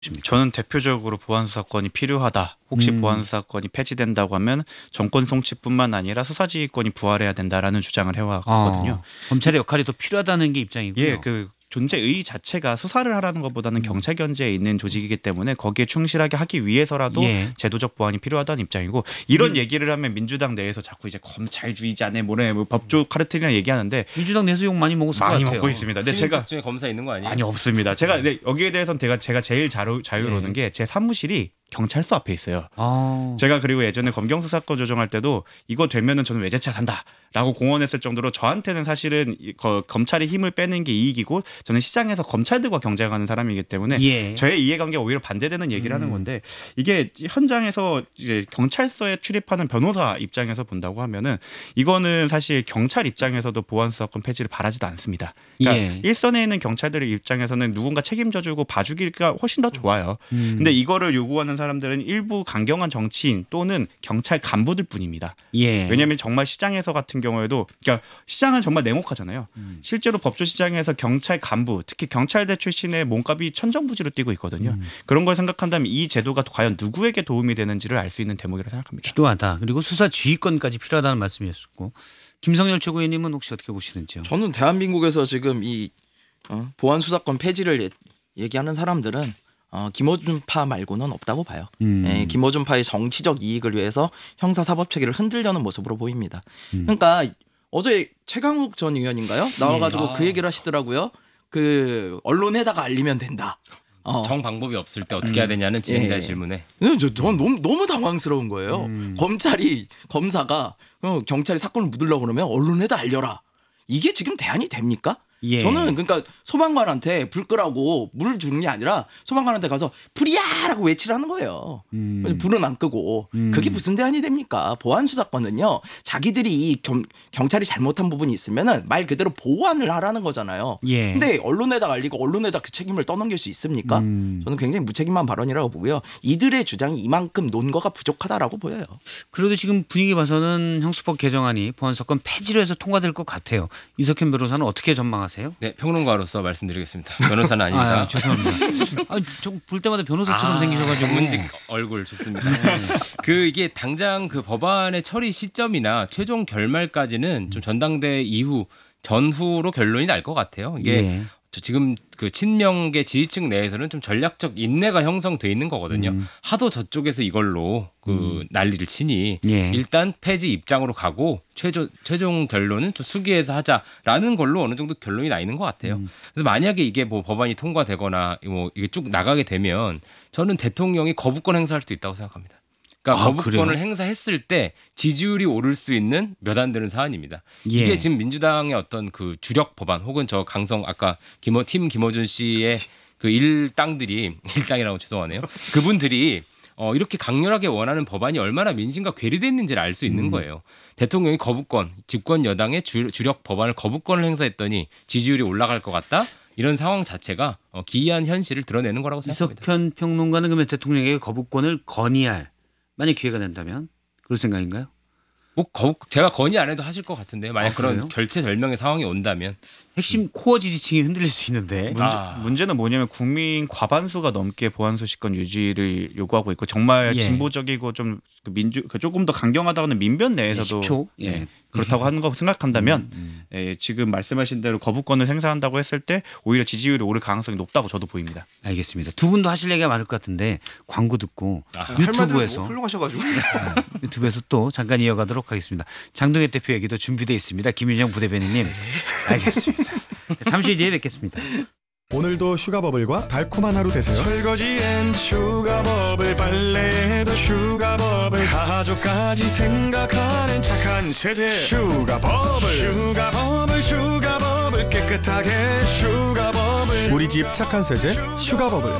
저는 대표적으로 보안수사권이 필요하다. 혹시 보안수사권이 폐지된다고 하면 정권 송치뿐만 아니라 수사지휘권이 부활해야 된다라는 주장을 해왔거든요. 검찰의 역할이 더 필요하다는 게 입장이고요. 예, 그 존재의 자체가 수사를 하라는 것보다는 경찰 견제에 있는 조직이기 때문에 거기에 충실하게 하기 위해서라도 제도적 보완이 필요하다는 입장이고, 이런 얘기를 하면 민주당 내에서 자꾸 이제 검찰주의자네 뭐래 뭐 법조 카르텔이나 얘기하는데 민주당 내에서 욕 많이 먹었을 것 같아요. 많이 먹고 있습니다. 근데 제가 중에 검사 있는 거 아니에요? 아니 없습니다. 제가 근데 여기에 대해서는 제가 제일 자유로운 게 제 사무실이 경찰서 앞에 있어요. 제가 그리고 예전에 검경수사권 조정할 때도 이거 되면은 저는 외제차 산다라고 공언했을 정도로 저한테는 사실은 검찰의 힘을 빼는 게 이익이고, 저는 시장에서 검찰들과 경쟁하는 사람이기 때문에 저의 이해관계가 오히려 반대되는 얘기를 하는 건데, 이게 현장에서 이제 경찰서에 출입하는 변호사 입장에서 본다고 하면은 이거는 사실 경찰 입장에서도 보안수사권 폐지를 바라지도 않습니다. 그러니까 일선에 있는 경찰들의 입장에서는 누군가 책임져주고 봐주기가 훨씬 더 좋아요. 근데 이거를 요구하는 사람들은 일부 강경한 정치인 또는 경찰 간부들 뿐입니다. 왜냐하면 정말 시장에서 같은 경우에도, 그러니까 시장은 정말 냉혹하잖아요. 실제로 법조 시장에서 경찰 간부, 특히 경찰대 출신의 몸값이 천정부지로 뛰고 있거든요. 그런 걸 생각한다면 이 제도가 과연 누구에게 도움이 되는지를 알 수 있는 대목이라고 생각합니다. 필요하다. 그리고 수사 지휘권까지 필요하다는 말씀이었고, 김성열 최고위원님은 혹시 어떻게 보시는지요? 저는 대한민국에서 지금 이 보안수사권 폐지를 얘기하는 사람들은 김어준파 말고는 없다고 봐요. 김어준파의 정치적 이익을 위해서 형사사법체계를 흔들려는 모습으로 보입니다. 그러니까 어제 최강욱 전 의원인가요? 나와가지고 그 얘기를 하시더라고요. 그 언론에다가 알리면 된다. 정 방법이 없을 때 어떻게 해야 되냐는 진행자의 질문에. 전 너무 당황스러운 거예요. 검사가 경찰이 사건을 묻으려고 그러면 언론에다 알려라. 이게 지금 대안이 됩니까? 저는 그러니까 소방관한테 불 끄라고 물을 주는 게 아니라 소방관한테 가서 불이야라고 외치라는 거예요. 불은 안 끄고. 그게 무슨 대안이 됩니까? 보안수사권은요, 자기들이 이 경찰이 잘못한 부분이 있으면은 말 그대로 보완을 하라는 거잖아요. 근데 언론에다 알리고 언론에다 그 책임을 떠넘길 수 있습니까? 저는 굉장히 무책임한 발언이라고 보고요. 이들의 주장이 이만큼 논거가 부족하다라고 보여요. 그래도 지금 분위기 봐서는 형수법 개정안이 보안수사권 폐지로 해서 통과될 것 같아요. 이석현 변호사는 어떻게 전망하세요? 네, 평론가로서 말씀드리겠습니다. 변호사는 아닙니다. 죄송합니다. 저 볼 때마다 변호사처럼 생기셔가지고. 전문직 얼굴 좋습니다. 이게 당장 그 법안의 처리 시점이나 최종 결말까지는 좀 전당대회 이후 전후로 결론이 날 것 같아요. 이게 지금 그 친명계 지지층 내에서는 좀 전략적 인내가 형성돼 있는 거거든요. 하도 저쪽에서 이걸로 그 난리를 치니 일단 폐지 입장으로 가고 최종 결론은 좀 수기해서 하자라는 걸로 어느 정도 결론이 나 있는 것 같아요. 그래서 만약에 이게 뭐 법안이 통과되거나 뭐 이게 쭉 나가게 되면 저는 대통령이 거부권 행사할 수도 있다고 생각합니다. 그러니까 거부권을 행사했을 때 지지율이 오를 수 있는 몇 안 되는 사안입니다. 이게 지금 민주당의 어떤 그 주력 법안 혹은 저 강성 아까 팀 김어준 씨의 그 일당이라고 죄송하네요. 그분들이 이렇게 강렬하게 원하는 법안이 얼마나 민심과 괴리됐는지를 알 수 있는 거예요. 대통령이 거부권, 집권 여당의 주력 법안을 거부권을 행사했더니 지지율이 올라갈 것 같다. 이런 상황 자체가 기이한 현실을 드러내는 거라고 생각합니다. 이석현 평론가는 그러면 대통령에게 거부권을 건의할, 만약 기회가 된다면 그럴 생각인가요? 뭐 제가 건의 안 해도 하실 것 같은데, 만약 그런 결체절명의 상황이 온다면. 핵심 코어 지지층이 흔들릴 수 있는데. 문제는 뭐냐면 국민 과반수가 넘게 보안수사권 유지를 요구하고 있고, 정말 진보적이고 좀 조금 더 강경하다고는 민변 내에서도 그렇다고 하는 거 생각한다면 지금 말씀하신 대로 거부권을 행사한다고 했을 때 오히려 지지율이 오를 가능성이 높다고 저도 보입니다. 알겠습니다. 두 분도 하실 얘기가 많을 것 같은데 광고 듣고 유튜브에서 훌륭하셔가지고 유튜브에서 또 잠깐 이어가도록 하겠습니다. 장동혁 대표 얘기도 준비되어 있습니다. 김윤정 부대변인님. 알겠습니다. 잠시 뒤에 뵙겠습니다. 오늘도 슈가버블과 달콤한 하루 되세요. 설거지엔 슈가버블, 빨래에도 슈가버블, 가족까지 생각하는 착한 세제 슈가버블, 슈가버블 깨끗하게 슈가버블, 우리 집 착한 세제 슈가버블.